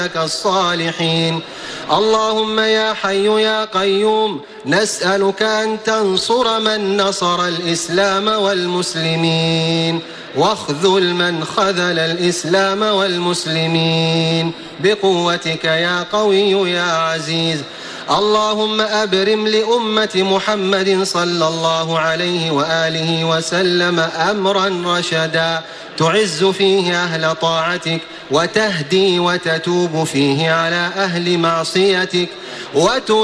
الصالحين. اللهم يا حي يا قيوم نسألك أن تنصر من نصر الإسلام والمسلمين، واخذل من خذل الإسلام والمسلمين بقوتك يا قوي يا عزيز. اللهم أبرم لأمة محمد صلى الله عليه وآله وسلم أمرا رشدا تعز فيه أهل طاعتك، وتهدي وتتوب فيه على أهل معصيتك،